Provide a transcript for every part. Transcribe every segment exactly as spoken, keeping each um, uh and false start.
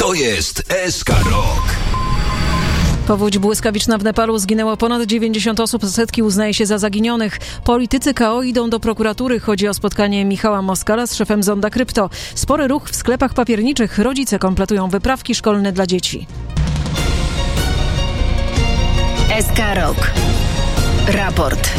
To jest S K Rok. Powódź błyskawiczna w Nepalu, zginęło ponad dziewięćdziesiąt osób, setki uznaje się za zaginionych. Politycy K O idą do prokuratury. Chodzi o spotkanie Michała Moskala z szefem Zonda Krypto. Spory ruch w sklepach papierniczych. Rodzice kompletują wyprawki szkolne dla dzieci. S K Rok. Raport.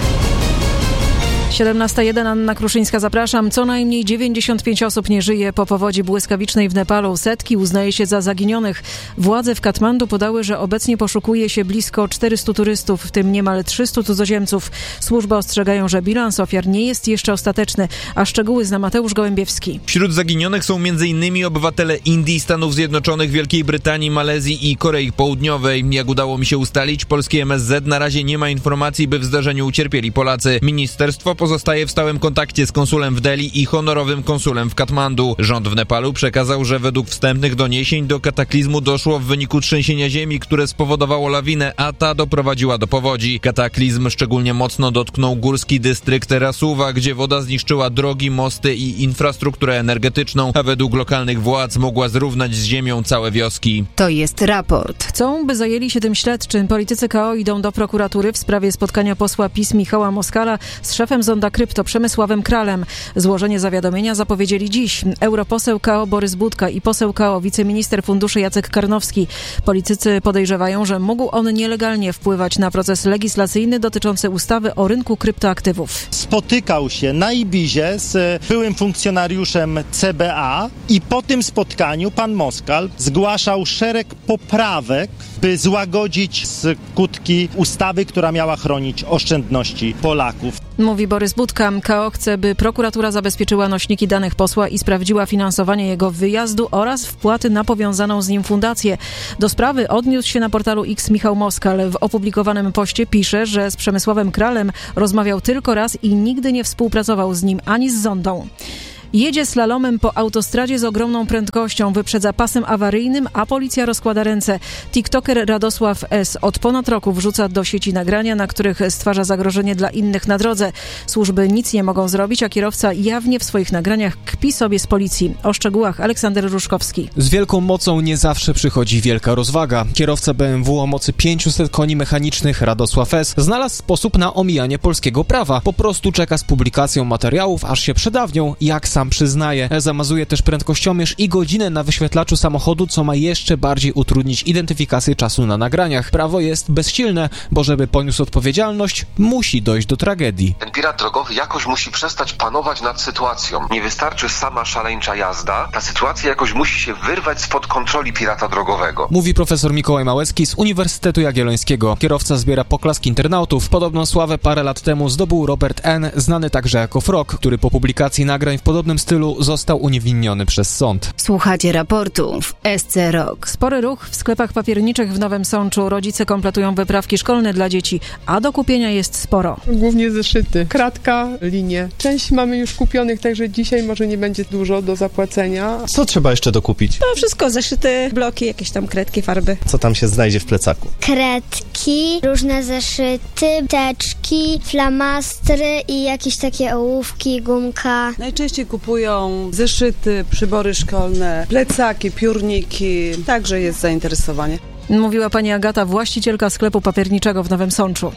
siedemnasta jeden, Anna Kruszyńska, zapraszam. Co najmniej dziewięćdziesiąt pięć osób nie żyje po powodzi błyskawicznej w Nepalu. Setki uznaje się za zaginionych. Władze w Katmandu podały, że obecnie poszukuje się blisko czterystu turystów, w tym niemal trzystu cudzoziemców. Służby ostrzegają, że bilans ofiar nie jest jeszcze ostateczny, a szczegóły zna Mateusz Gołębiewski. Wśród zaginionych są między innymi obywatele Indii, Stanów Zjednoczonych, Wielkiej Brytanii, Malezji i Korei Południowej. Jak udało mi się ustalić, polski M S Z na razie nie ma informacji, by w zdarzeniu ucierpieli Polacy. Ministerstwo pozostaje w stałym kontakcie z konsulem w Delhi i honorowym konsulem w Katmandu. Rząd w Nepalu przekazał, że według wstępnych doniesień do kataklizmu doszło w wyniku trzęsienia ziemi, które spowodowało lawinę, a ta doprowadziła do powodzi. Kataklizm szczególnie mocno dotknął górski dystrykt Rasuwa, gdzie woda zniszczyła drogi, mosty i infrastrukturę energetyczną, a według lokalnych władz mogła zrównać z ziemią całe wioski. To jest raport. Chcą, by zajęli się tym śledczym. Politycy K O idą do prokuratury w sprawie spotkania posła PiS Michała Moskala z szefem Zonda Krypto Przemysławem Kralem. Złożenie zawiadomienia zapowiedzieli dziś europoseł K O Borys Budka i poseł K O wiceminister funduszy Jacek Karnowski. Politycy podejrzewają, że mógł on nielegalnie wpływać na proces legislacyjny dotyczący ustawy o rynku kryptoaktywów. Spotykał się na Ibizie z byłym funkcjonariuszem C B A i po tym spotkaniu pan Moskal zgłaszał szereg poprawek, by złagodzić skutki ustawy, która miała chronić oszczędności Polaków. Mówi Borys Budka. K O chce, by prokuratura zabezpieczyła nośniki danych posła i sprawdziła finansowanie jego wyjazdu oraz wpłaty na powiązaną z nim fundację. Do sprawy odniósł się na portalu X Michał Moskal. W opublikowanym poście pisze, że z Przemysławem Kralem rozmawiał tylko raz i nigdy nie współpracował z nim ani z Zondą. Jedzie slalomem po autostradzie z ogromną prędkością, wyprzedza pasem awaryjnym, a policja rozkłada ręce. TikToker Radosław S. od ponad roku wrzuca do sieci nagrania, na których stwarza zagrożenie dla innych na drodze. Służby nic nie mogą zrobić, a kierowca jawnie w swoich nagraniach kpi sobie z policji. O szczegółach Aleksander Ruszkowski. Z wielką mocą nie zawsze przychodzi wielka rozwaga. Kierowca B M W o mocy pięciuset koni mechanicznych Radosław S. znalazł sposób na omijanie polskiego prawa. Po prostu czeka z publikacją materiałów, aż się przedawnią, jak sam przyznaje. Zamazuje też prędkościomierz i godzinę na wyświetlaczu samochodu, co ma jeszcze bardziej utrudnić identyfikację czasu na nagraniach. Prawo jest bezsilne, bo żeby poniósł odpowiedzialność, musi dojść do tragedii. Ten pirat drogowy jakoś musi przestać panować nad sytuacją. Nie wystarczy sama szaleńcza jazda, ta sytuacja jakoś musi się wyrwać spod kontroli pirata drogowego. Mówi profesor Mikołaj Małecki z Uniwersytetu Jagiellońskiego. Kierowca zbiera poklaski internautów. Podobną sławę parę lat temu zdobył Robert N., znany także jako Frog, który po publikacji nagrań w podobnym stylu został uniewinniony przez sąd. Słuchacie raportu w S C Rok. Spory ruch w sklepach papierniczych w Nowym Sączu. Rodzice kompletują wyprawki szkolne dla dzieci, a do kupienia jest sporo. Głównie zeszyty, kratka, linie. Część mamy już kupionych, także dzisiaj może nie będzie dużo do zapłacenia. Co trzeba jeszcze dokupić? No wszystko, zeszyty, bloki, jakieś tam kredki, farby. Co tam się znajdzie w plecaku? Kredki, różne zeszyty, teczki, flamastry i jakieś takie ołówki, gumka. Najczęściej kupują zeszyty, przybory szkolne, plecaki, piórniki. Także jest zainteresowanie. Mówiła pani Agata, właścicielka sklepu papierniczego w Nowym Sączu.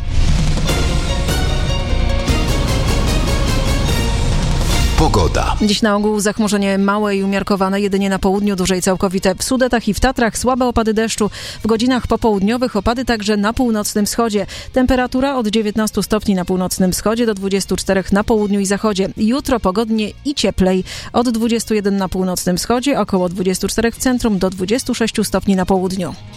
Pogoda. Dziś na ogół zachmurzenie małe i umiarkowane, jedynie na południu dłużej całkowite. W Sudetach i w Tatrach słabe opady deszczu. W godzinach popołudniowych opady także na północnym wschodzie. Temperatura od dziewiętnastu stopni na północnym wschodzie do dwudziestu czterech na południu i zachodzie. Jutro pogodnie i cieplej. Od dwudziestu jeden na północnym wschodzie, około dwudziestu czterech w centrum do dwudziestu sześciu stopni na południu.